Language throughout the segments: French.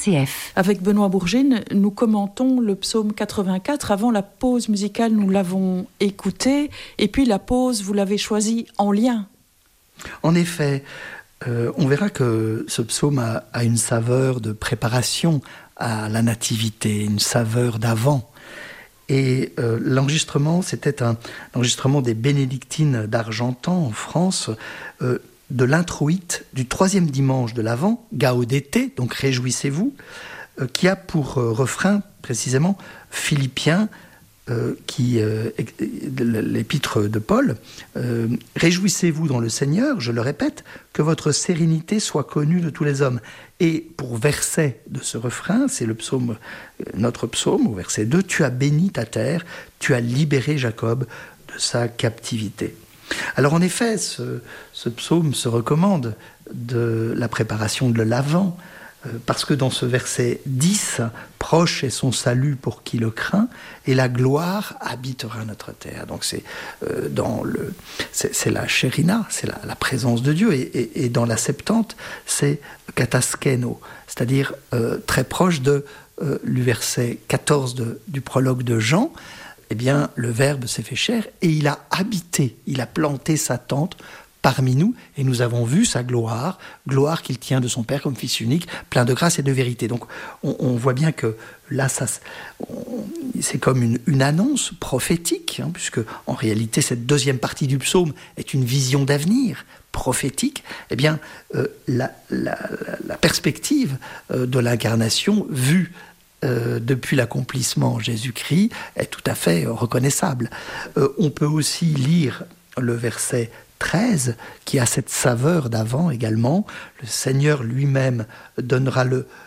RCF. Avec Benoît Bourgine, nous commentons le psaume 84. Avant la pause musicale, nous l'avons écouté. Et puis la pause, vous l'avez choisie en lien. En effet, on verra que ce psaume a une saveur de préparation à la nativité, une saveur d'avant. Et l'enregistrement, c'était un enregistrement des bénédictines d'Argentan en France, de l'introïte du 3e dimanche de l'Avent, Gaudete, donc réjouissez-vous, qui a pour refrain précisément Philippiens, l'épître de Paul, réjouissez-vous dans le Seigneur, je le répète, que votre sérénité soit connue de tous les hommes. Et pour verset de ce refrain, c'est le psaume, notre psaume, au verset 2, tu as béni ta terre, tu as libéré Jacob de sa captivité. Alors en effet, ce psaume se recommande de la préparation de l'Avent, parce que dans ce verset 10, proche est son salut pour qui le craint, et la gloire habitera notre terre. Donc c'est la Shérina, c'est la présence de Dieu, et dans la Septante, c'est kataskeno, c'est-à-dire très proche du verset 14 du prologue de Jean. Eh bien, le Verbe s'est fait chair et il a habité, il a planté sa tente parmi nous, et nous avons vu sa gloire qu'il tient de son Père comme Fils unique, plein de grâce et de vérité. Donc on voit bien que là, c'est comme une annonce prophétique, puisque en réalité cette deuxième partie du psaume est une vision d'avenir prophétique. Eh bien, la perspective de l'incarnation vue depuis l'accomplissement en Jésus-Christ est tout à fait reconnaissable. On peut aussi lire le verset 13, qui a cette saveur d'avant également. Le Seigneur lui-même donnera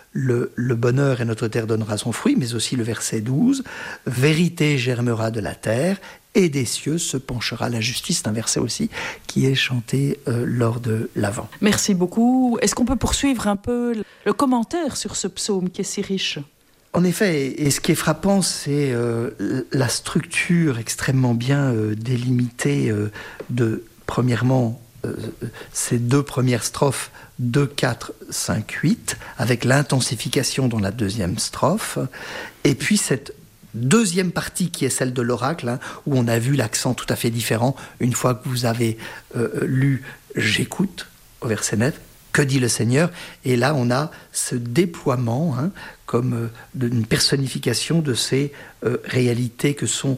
le bonheur et notre terre donnera son fruit, mais aussi le verset 12, « Vérité germera de la terre et des cieux se penchera la justice ». C'est un verset aussi qui est chanté lors de l'Avent. Merci beaucoup. Est-ce qu'on peut poursuivre un peu le commentaire sur ce psaume qui est si riche ? En effet, et ce qui est frappant, c'est la structure extrêmement bien délimitée premièrement, ces deux premières strophes, 2, 4, 5, 8, avec l'intensification dans la deuxième strophe, et puis cette deuxième partie qui est celle de l'oracle, où on a vu l'accent tout à fait différent, une fois que vous avez lu « J'écoute » au verset 9, « Que dit le Seigneur ?» Et là, on a ce déploiement, comme une personnification de ces réalités que sont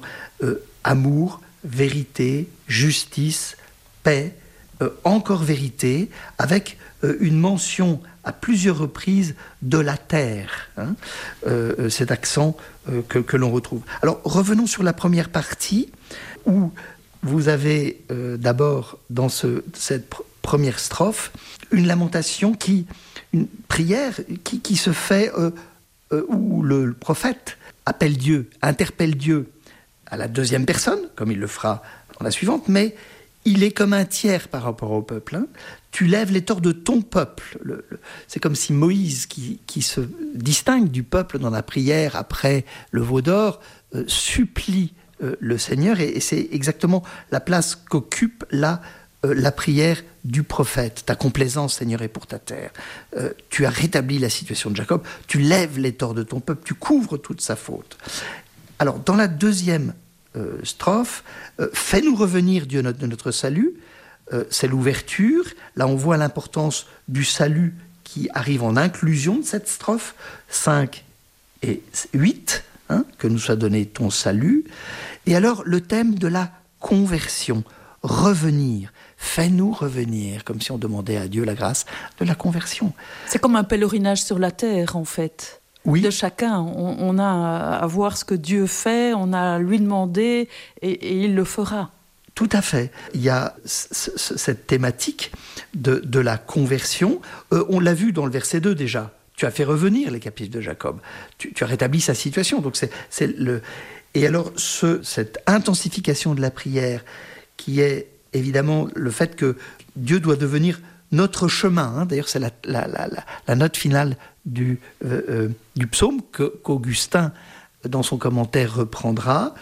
amour, vérité, justice, paix, encore vérité, avec une mention à plusieurs reprises de la terre, cet accent que l'on retrouve. Alors revenons sur la première partie, où vous avez d'abord dans cette première strophe une lamentation, une prière qui se fait où le prophète appelle Dieu, interpelle Dieu à la deuxième personne, comme il le fera dans la suivante, mais il est comme un tiers par rapport au peuple. Tu lèves les torts de ton peuple. C'est comme si Moïse, qui se distingue du peuple dans la prière après le veau d'or, supplie le Seigneur, et c'est exactement la place qu'occupe là la prière du prophète. Ta complaisance, Seigneur, est pour ta terre. Tu as rétabli la situation de Jacob, tu lèves les torts de ton peuple, tu couvres toute sa faute. Alors, dans la deuxième strophe, fais-nous revenir, Dieu de notre salut, c'est l'ouverture. Là, on voit l'importance du salut qui arrive en inclusion de cette strophe, 5 et 8, que nous soit donné ton salut. Et alors, le thème de la conversion, revenir, fais-nous revenir, comme si on demandait à Dieu la grâce de la conversion. C'est comme un pèlerinage sur la terre, en fait. Oui. De chacun. On a à voir ce que Dieu fait, on a à lui demander, et il le fera. Tout à fait. Il y a cette thématique de la conversion. On l'a vu dans le verset 2 déjà. Tu as fait revenir les captifs de Jacob. Tu as rétabli sa situation. Donc Et alors, cette intensification de la prière, qui est évidemment le fait que Dieu doit devenir notre chemin. D'ailleurs, c'est la note finale du psaume qu'Augustin, dans son commentaire, reprendra.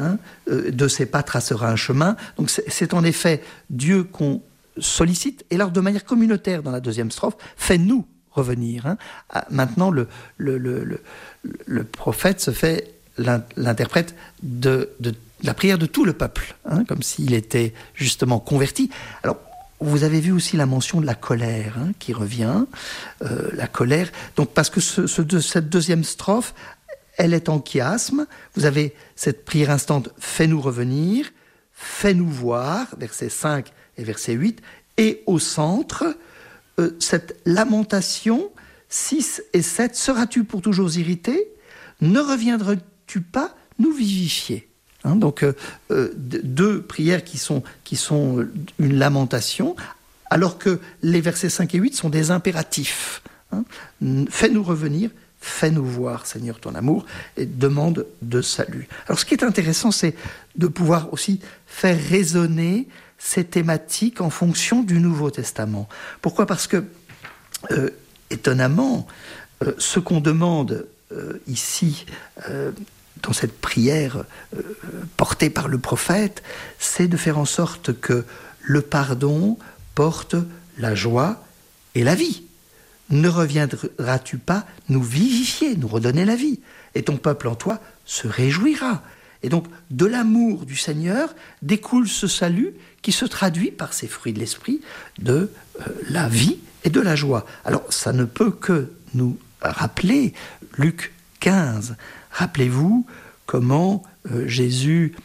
De ses pas tracera un chemin. Donc c'est en effet Dieu qu'on sollicite, et alors de manière communautaire dans la deuxième strophe, fais-nous revenir. Hein. Maintenant, le prophète se fait l'interprète de la prière de tout le peuple, hein, comme s'il était justement converti. Alors, vous avez vu aussi la mention de la colère, hein, qui revient, la colère. Donc, parce que cette deuxième strophe, elle est en chiasme. Vous avez cette prière instante « Fais-nous revenir »,« Fais-nous voir », versets 5 et verset 8, et au centre, cette lamentation 6 et 7, « Seras-tu pour toujours irrité ? Ne reviendras-tu pas nous vivifier ?» Hein, donc, deux prières qui sont une lamentation, alors que les versets 5 et 8 sont des impératifs. Hein. Fais-nous revenir, fais-nous voir, Seigneur, ton amour, et demande de salut. Alors, ce qui est intéressant, c'est de pouvoir aussi faire résonner ces thématiques en fonction du Nouveau Testament. Pourquoi ? Parce que, étonnamment, ce qu'on demande ici, dans cette prière portée par le prophète, c'est de faire en sorte que le pardon porte la joie et la vie. Ne reviendras-tu pas nous vivifier, nous redonner la vie ? Et ton peuple en toi se réjouira. Et donc, de l'amour du Seigneur découle ce salut qui se traduit par ces fruits de l'esprit de la vie et de la joie. Alors, ça ne peut que nous rappeler Luc 15. Rappelez-vous comment Jésus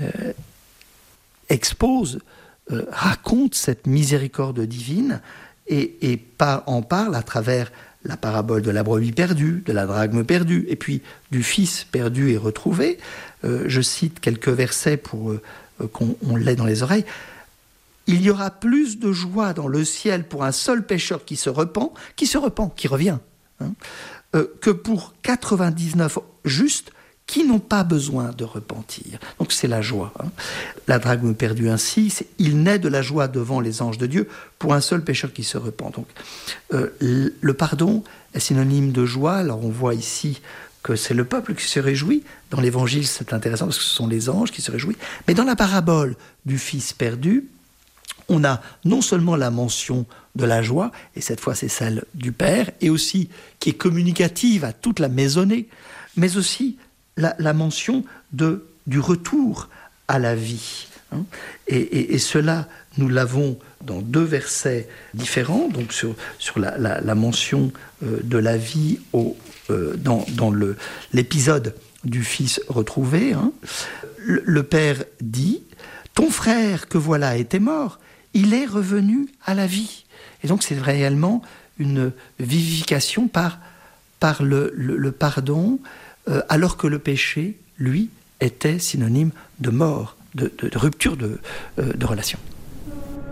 raconte cette miséricorde divine et en parle à travers la parabole de la brebis perdue, de la drachme perdue, et puis du fils perdu et retrouvé. Je cite quelques versets pour qu'on l'ait dans les oreilles. « Il y aura plus de joie dans le ciel pour un seul pécheur qui revient, hein, que pour 99 justes qui n'ont pas besoin de repentir. » Donc c'est la joie. Hein. La drachme perdue ainsi, il naît de la joie devant les anges de Dieu pour un seul pécheur qui se repent. Donc le pardon est synonyme de joie. Alors on voit ici que c'est le peuple qui se réjouit. Dans l'Évangile, c'est intéressant parce que ce sont les anges qui se réjouissent. Mais dans la parabole du fils perdu, on a non seulement la mention de la joie, et cette fois c'est celle du Père, et aussi qui est communicative à toute la maisonnée, mais aussi la mention du retour à la vie. Hein. Et cela, nous l'avons dans deux versets différents, donc sur la mention de la vie dans l'épisode du Fils retrouvé. Hein. Le Père dit « Ton frère que voilà était mort, il est revenu à la vie. » Et donc c'est réellement une vivification par le pardon, alors que le péché, lui, était synonyme de mort, de rupture de relation.